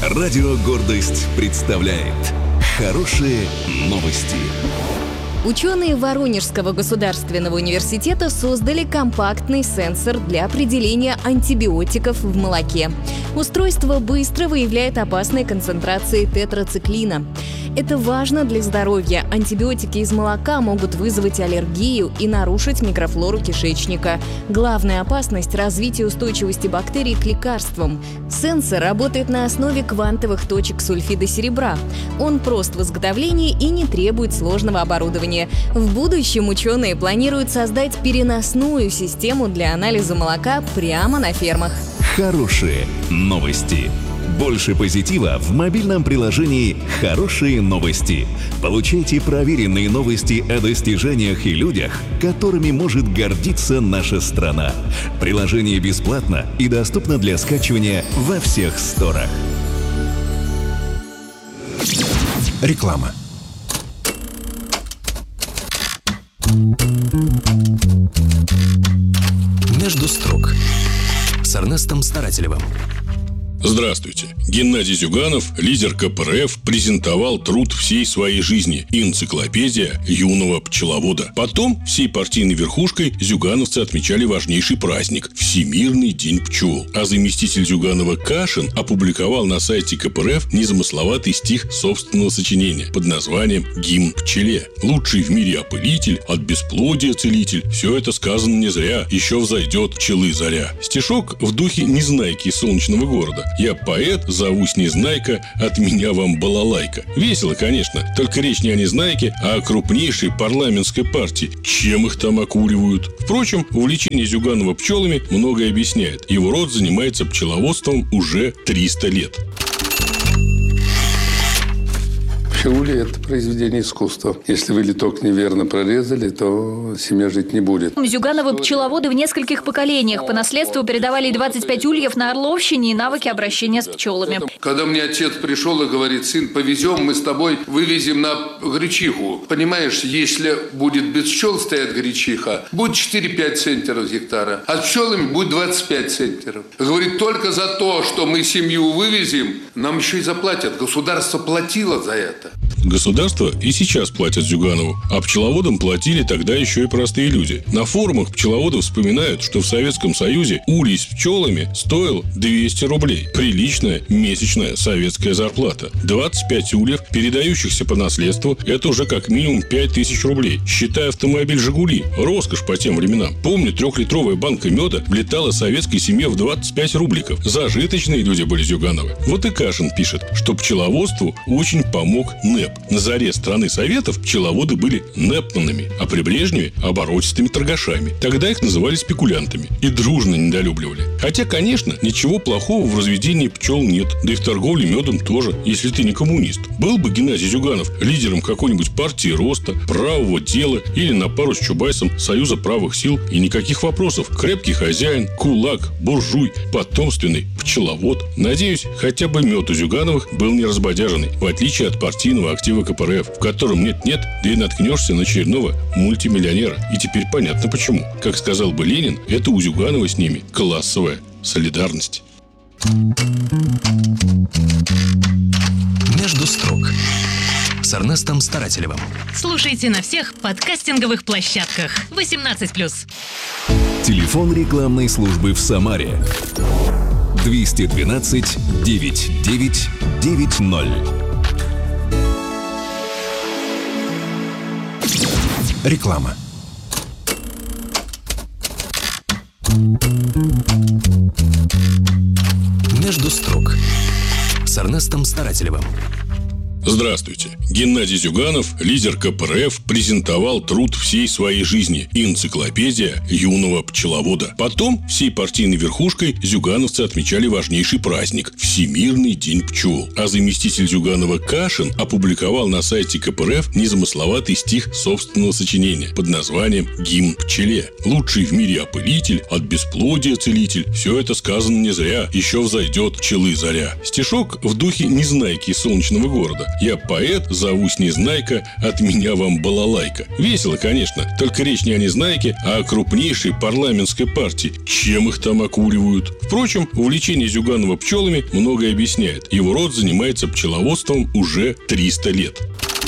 Радио «Гордость» представляет хорошие новости. Ученые Воронежского государственного университета создали компактный сенсор для определения антибиотиков в молоке. Устройство быстро выявляет опасные концентрации тетрациклина. Это важно для здоровья. Антибиотики из молока могут вызвать аллергию и нарушить микрофлору кишечника. Главная опасность – развитие устойчивости бактерий к лекарствам. Сенсор работает на основе квантовых точек сульфида серебра. Он прост в изготовлении и не требует сложного оборудования. В будущем ученые планируют создать переносную систему для анализа молока прямо на фермах. Хорошие новости. Больше позитива в мобильном приложении «Хорошие новости». Получайте проверенные новости о достижениях и людях, которыми может гордиться наша страна. Приложение бесплатно и доступно для скачивания во всех сторах. Реклама. Между строк с Эрнестом Старателевым. Здравствуйте. Геннадий Зюганов, лидер КПРФ, презентовал труд всей своей жизни «Энциклопедия юного пчеловода». Потом всей партийной верхушкой зюгановцы отмечали важнейший праздник – Всемирный день пчел. А заместитель Зюганова Кашин опубликовал на сайте КПРФ незамысловатый стих собственного сочинения под названием «Гимн пчеле». Лучший в мире опылитель, от бесплодия целитель. Все это сказано не зря, еще взойдет пчелы заря. Стишок в духе Незнайки из солнечного города. Я поэт, зовусь Незнайка, от меня вам балалайка. Весело, конечно, только речь не о Незнайке, а о крупнейшей парламентской партии. Чем их там окуривают? Впрочем, увлечение Зюганова пчелами многое объясняет. Его род занимается пчеловодством уже 300 лет. Пчелули – это произведение искусства. Если вы литок неверно прорезали, то семья жить не будет. Зюгановы пчеловоды в нескольких поколениях. По наследству передавали 25 ульев на Орловщине и навыки обращения с пчелами. Когда мне отец пришел и говорит: сын, повезем, мы с тобой вывезем на гречиху. Понимаешь, если будет без пчел стоять гречиха, будет 4-5 центнеров с гектара, а с пчелами будет 25 центнеров. Говорит, только за то, что мы семью вывезем, нам еще и заплатят. Государство платило за это. Государство и сейчас платят Зюганову, а пчеловодам платили тогда еще и простые люди. На форумах пчеловодов вспоминают, что в Советском Союзе улей с пчелами стоил 200 рублей. Приличная месячная советская зарплата. 25 ульев, передающихся по наследству, это уже как минимум 5000 рублей. Считай автомобиль «Жигули». Роскошь по тем временам. Помню, 3-литровая банка меда влетала советской семье в 25 рубликов. Зажиточные люди были Зюгановы. Вот и Кашин пишет, что пчеловодству очень помог НЭП. На заре страны Советов пчеловоды были непманами, а при Брежневе – оборотистыми торгашами. Тогда их называли спекулянтами и дружно недолюбливали. Хотя, конечно, ничего плохого в разведении пчел нет, да и в торговле медом тоже, если ты не коммунист. Был бы Геннадий Зюганов лидером какой-нибудь партии роста, правого дела или на пару с Чубайсом Союза правых сил, и никаких вопросов. Крепкий хозяин, кулак, буржуй, потомственный пчеловод. Надеюсь, хотя бы мед у Зюгановых был не разбодяженный, в отличие от партийного актива КПРФ, в котором нет-нет, да и наткнешься на очередного мультимиллионера. И теперь понятно почему. Как сказал бы Ленин, это у Зюганова с ними классовая солидарность. Между строк с Эрнестом Старателевым. Слушайте на всех подкастинговых площадках. 18+. Телефон рекламной службы в Самаре 212 99 90. Реклама. Между строк с Эрнестом Старателевым. Здравствуйте. Геннадий Зюганов, лидер КПРФ, презентовал труд всей своей жизни «Энциклопедия юного пчеловода». Потом всей партийной верхушкой зюгановцы отмечали важнейший праздник – Всемирный день пчел. А заместитель Зюганова Кашин опубликовал на сайте КПРФ незамысловатый стих собственного сочинения под названием «Гимн пчеле». Лучший в мире опылитель, от бесплодия целитель. Все это сказано не зря, еще взойдет пчелы заря. Стишок в духе Незнайки из солнечного города. Я поэт, зовусь Незнайка, от меня вам балалайка. Весело, конечно, только речь не о Незнайке, а о крупнейшей парламентской партии. Чем их там окуривают? Впрочем, увлечение Зюганова пчелами многое объясняет. Его род занимается пчеловодством уже 300 лет.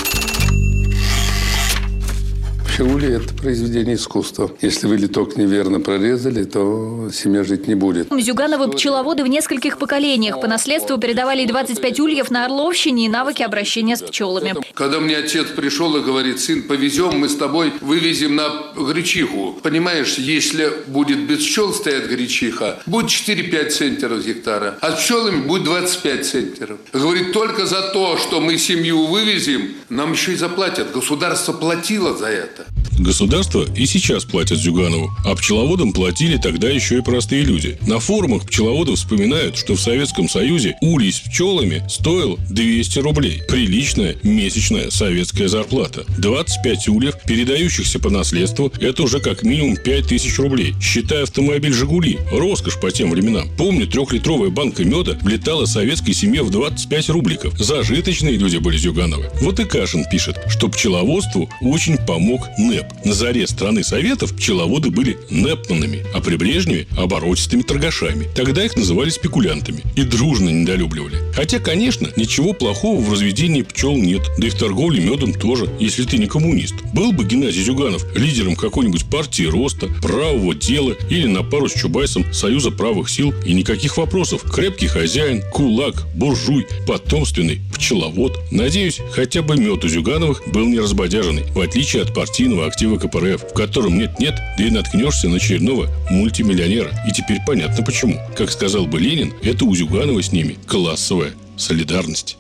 Пчелули – это произведение искусства. Если вы литок неверно прорезали, то семья жить не будет. Зюгановы пчеловоды в нескольких поколениях. По наследству передавали 25 ульев на Орловщине и навыки обращения с пчелами. Когда мне отец пришел и говорит: сын, повезем, мы с тобой вывезем на гречиху. Понимаешь, если будет без пчел стоять гречиха, будет 4-5 центнеров с гектара, а с пчелами будет 25 центнеров. Говорит, только за то, что мы семью вывезем, нам еще и заплатят. Государство платило за это. Государство и сейчас платят Зюганову, а пчеловодам платили тогда еще и простые люди. На форумах пчеловодов вспоминают, что в Советском Союзе улей с пчелами стоил 200 рублей. Приличная месячная советская зарплата. 25 ульев, передающихся по наследству, это уже как минимум 5000 рублей. Считай автомобиль «Жигули». Роскошь по тем временам. Помню, 3-литровая банка меда влетала советской семье в 25 рубликов. Зажиточные люди были Зюгановы. Вот и Кашин пишет, что пчеловодству очень помог НЭП. На заре страны Советов пчеловоды были непманами, а при Брежневе – оборотистыми торгашами. Тогда их называли спекулянтами и дружно недолюбливали. Хотя, конечно, ничего плохого в разведении пчел нет, да и в торговле медом тоже, если ты не коммунист. Был бы Геннадий Зюганов лидером какой-нибудь партии роста, правого дела или на пару с Чубайсом Союза правых сил, и никаких вопросов. Крепкий хозяин, кулак, буржуй, потомственный пчеловод. Надеюсь, хотя бы мед у Зюгановых был не разбодяженный, в отличие от партийного актива КПРФ, в котором нет-нет, да и наткнешься на очередного мультимиллионера. И теперь понятно почему. Как сказал бы Ленин, это у Зюганова с ними классовая солидарность.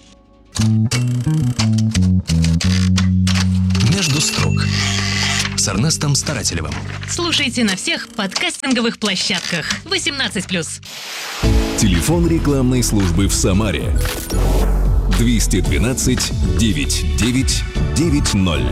«Между строк» с Эрнестом Старателевым. Слушайте на всех подкастинговых площадках. 18+. Телефон рекламной службы в Самаре 212 99 90.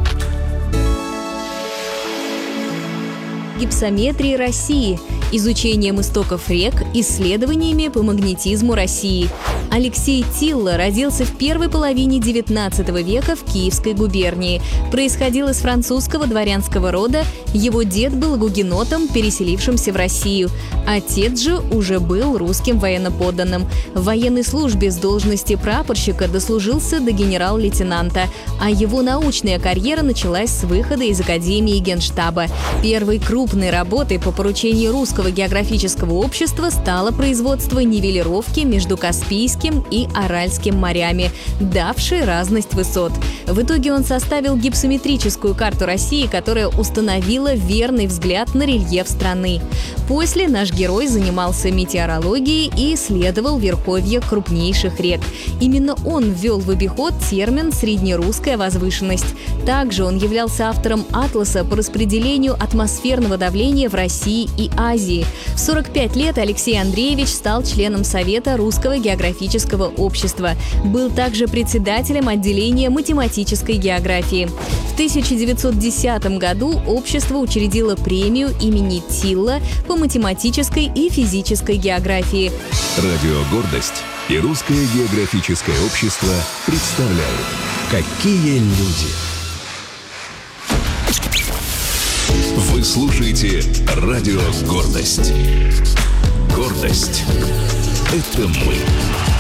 Гипсометрии России, изучением истоков рек, исследованиями по магнетизму России. Алексей Тилла родился в первой половине XIX века в Киевской губернии. Происходил из французского дворянского рода, его дед был гугенотом, переселившимся в Россию. Отец же уже был русским военноподданным. В военной службе с должности прапорщика дослужился до генерал-лейтенанта, а его научная карьера началась с выхода из Академии Генштаба. Первой крупной работой по поручению Русского географического общества стало производство нивелировки между Каспийским и Аральским морями, давшей разность высот. В итоге он составил гипсометрическую карту России, которая установила верный взгляд на рельеф страны. После наш герой занимался метеорологией и исследовал верховья крупнейших рек. Именно он ввел в обиход термин «среднерусская возвышенность». Также он являлся автором атласа по распределению атмосферного давления в России и Азии. В 45 лет Алексей Андреевич стал членом Совета Русского географического общества. Был также председателем отделения математической географии. В 1910 году общество учредило премию имени Тилла по математической и физической географии. Радио «Гордость» и Русское географическое общество представляют «Какие люди». Вы слушаете радио «Гордость». Гордость – это мы.